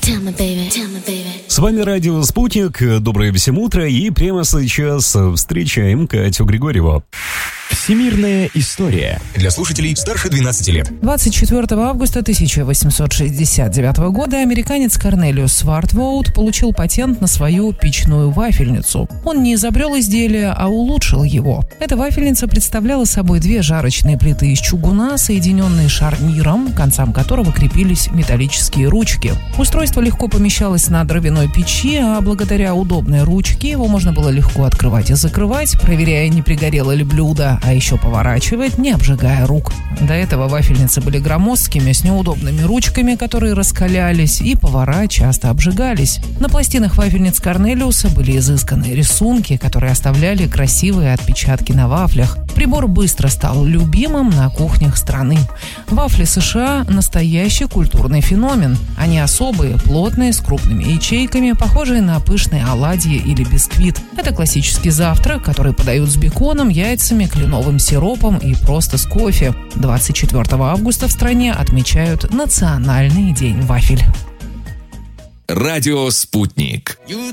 С вами радио «Спутник». Доброе всем утро. И прямо сейчас встречаем Катю Григорьеву. Всемирная история. Для слушателей старше 12 лет. 24 августа 1869 года американец Корнелиус Свартвоут получил патент на свою печную вафельницу. Он не изобрел изделие, а улучшил его. Эта вафельница представляла собой две жарочные плиты из чугуна, соединенные шарниром, к концам которого крепились металлические ручки. Устройство легко помещалось на дровяной печи, а благодаря удобной ручке его можно было легко открывать и закрывать, проверяя, не пригорело ли блюдо, а еще поворачивать, не обжигая рук. До этого вафельницы были громоздкими, с неудобными ручками, которые раскалялись, и повара часто обжигались. На пластинах вафельниц Корнелиуса были изысканные рисунки, которые оставляли красивые отпечатки на вафлях. Прибор быстро стал любимым на кухнях страны. Вафли США – настоящий культурный феномен. Они особые, плотные, с крупными ячейками, похожие на пышные оладьи или бисквит. Это классический завтрак, который подают с беконом, яйцами, кленовым сиропом и просто с кофе. 24 августа в стране отмечают Национальный день вафель. Радио «Спутник».